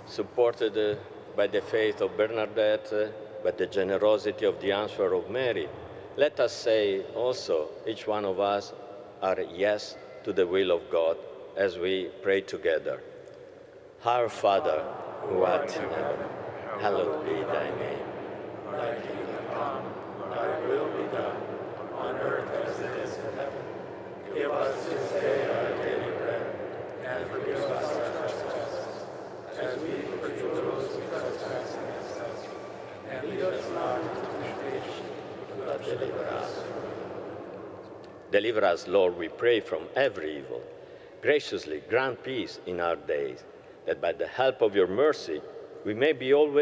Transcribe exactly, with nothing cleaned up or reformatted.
supported uh, by the faith of Bernadette, uh, by the generosity of the answer of Mary, let us say also, each one of us, our yes to the will of God as we pray together. Our Father, who art in heaven, hallowed be thy name. Thy kingdom come, thy will be done, on earth as it is in heaven. Give us this day our daily bread, and forgive us our trespasses, as we forgive those who trespass against us. And lead us not into temptation, but deliver us from evil. Deliver us, Lord, we pray, from every evil. Graciously grant peace in our days, that by the help of your mercy we may be always